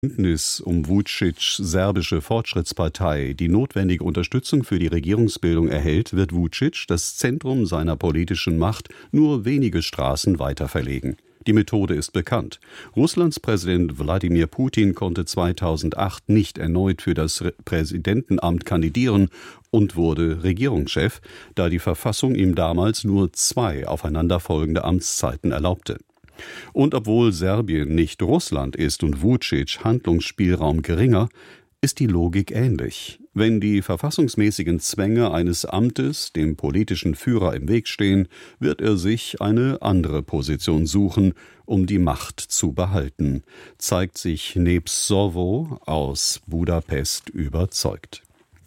Bündnis um Vučić serbische Fortschrittspartei die notwendige Unterstützung für die Regierungsbildung erhält, wird Vučić das Zentrum seiner politischen Macht nur wenige Straßen weiter verlegen. Die Methode ist bekannt. Russlands Präsident Wladimir Putin konnte 2008 nicht erneut für das Präsidentenamt kandidieren und wurde Regierungschef, da die Verfassung ihm damals nur 2 aufeinanderfolgende Amtszeiten erlaubte. Und obwohl Serbien nicht Russland ist und Vučić Handlungsspielraum geringer, ist die Logik ähnlich. Wenn die verfassungsmäßigen Zwänge eines Amtes dem politischen Führer im Weg stehen, wird er sich eine andere Position suchen, um die Macht zu behalten, zeigt sich Népszava aus Budapest überzeugt.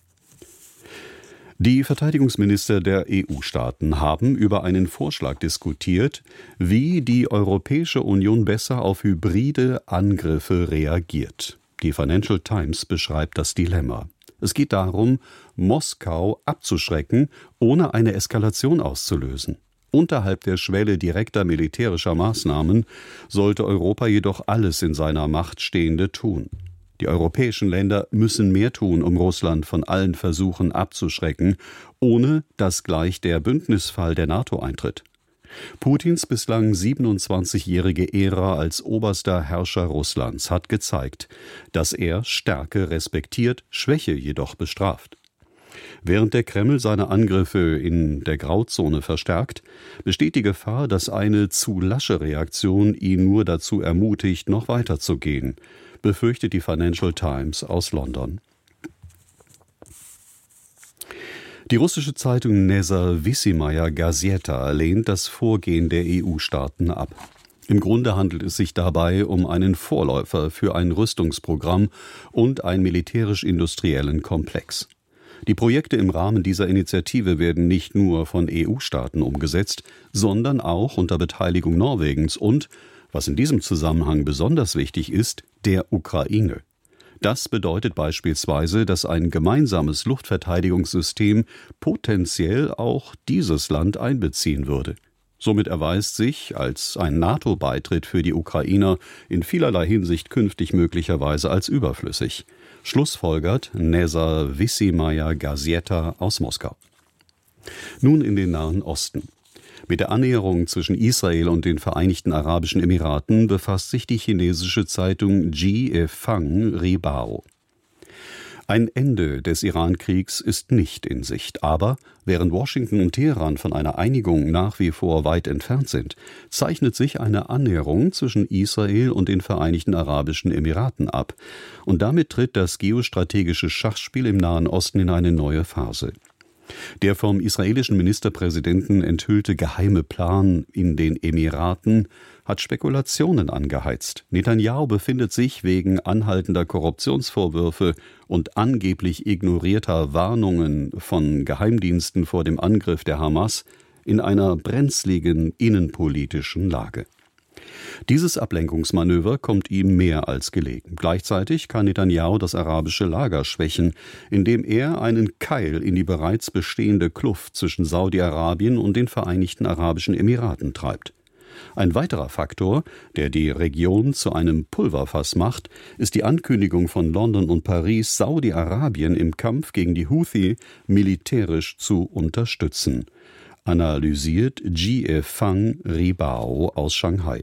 Die Verteidigungsminister der EU-Staaten haben über einen Vorschlag diskutiert, wie die Europäische Union besser auf hybride Angriffe reagiert. Die Financial Times beschreibt das Dilemma. Es geht darum, Moskau abzuschrecken, ohne eine Eskalation auszulösen. Unterhalb der Schwelle direkter militärischer Maßnahmen sollte Europa jedoch alles in seiner Macht Stehende tun. Die europäischen Länder müssen mehr tun, um Russland von allen Versuchen abzuschrecken, ohne dass gleich der Bündnisfall der NATO eintritt. Putins bislang 27-jährige Ära als oberster Herrscher Russlands hat gezeigt, dass er Stärke respektiert, Schwäche jedoch bestraft. Während der Kreml seine Angriffe in der Grauzone verstärkt, besteht die Gefahr, dass eine zu lasche Reaktion ihn nur dazu ermutigt, noch weiterzugehen, befürchtet die Financial Times aus London. Die russische Zeitung Nezawissimaya Gazeta lehnt das Vorgehen der EU-Staaten ab. Im Grunde handelt es sich dabei um einen Vorläufer für ein Rüstungsprogramm und einen militärisch-industriellen Komplex. Die Projekte im Rahmen dieser Initiative werden nicht nur von EU-Staaten umgesetzt, sondern auch unter Beteiligung Norwegens und, was in diesem Zusammenhang besonders wichtig ist, der Ukraine. Das bedeutet beispielsweise, dass ein gemeinsames Luftverteidigungssystem potenziell auch dieses Land einbeziehen würde. Somit erweist sich als ein NATO-Beitritt für die Ukrainer in vielerlei Hinsicht künftig möglicherweise als überflüssig. Schlussfolgert Nezawissimaya Gazeta aus Moskau. Nun in den Nahen Osten. Mit der Annäherung zwischen Israel und den Vereinigten Arabischen Emiraten befasst sich die chinesische Zeitung Jiefang Ribao. Ein Ende des Iran-Kriegs ist nicht in Sicht, aber während Washington und Teheran von einer Einigung nach wie vor weit entfernt sind, zeichnet sich eine Annäherung zwischen Israel und den Vereinigten Arabischen Emiraten ab. Und damit tritt das geostrategische Schachspiel im Nahen Osten in eine neue Phase. Der vom israelischen Ministerpräsidenten enthüllte geheime Plan in den Emiraten hat Spekulationen angeheizt. Netanjahu befindet sich wegen anhaltender Korruptionsvorwürfe und angeblich ignorierter Warnungen von Geheimdiensten vor dem Angriff der Hamas in einer brenzligen innenpolitischen Lage. Dieses Ablenkungsmanöver kommt ihm mehr als gelegen. Gleichzeitig kann Netanjahu das arabische Lager schwächen, indem er einen Keil in die bereits bestehende Kluft zwischen Saudi-Arabien und den Vereinigten Arabischen Emiraten treibt. Ein weiterer Faktor, der die Region zu einem Pulverfass macht, ist die Ankündigung von London und Paris, Saudi-Arabien im Kampf gegen die Houthi militärisch zu unterstützen. Analysiert Jiefang Ribao aus Shanghai.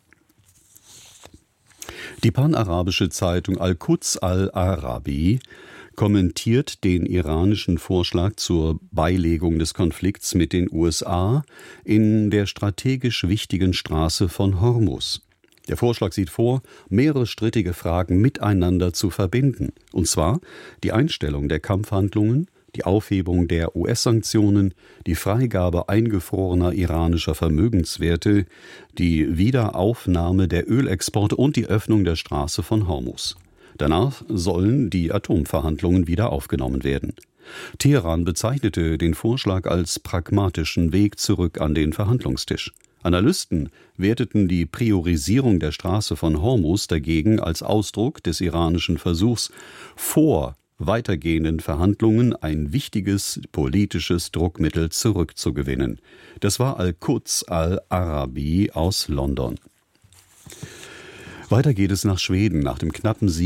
Die panarabische Zeitung Al-Quds al-Arabi kommentiert den iranischen Vorschlag zur Beilegung des Konflikts mit den USA in der strategisch wichtigen Straße von Hormuz. Der Vorschlag sieht vor, mehrere strittige Fragen miteinander zu verbinden, und zwar die Einstellung der Kampfhandlungen, die Aufhebung der US-Sanktionen, die Freigabe eingefrorener iranischer Vermögenswerte, die Wiederaufnahme der Ölexporte und die Öffnung der Straße von Hormuz. Danach sollen die Atomverhandlungen wieder aufgenommen werden. Teheran bezeichnete den Vorschlag als pragmatischen Weg zurück an den Verhandlungstisch. Analysten werteten die Priorisierung der Straße von Hormuz dagegen als Ausdruck des iranischen Versuchs, vor weitergehenden Verhandlungen ein wichtiges politisches Druckmittel zurückzugewinnen. Das war Al-Quds al-Arabi aus London. Weiter geht es nach Schweden. Nach dem knappen Sieg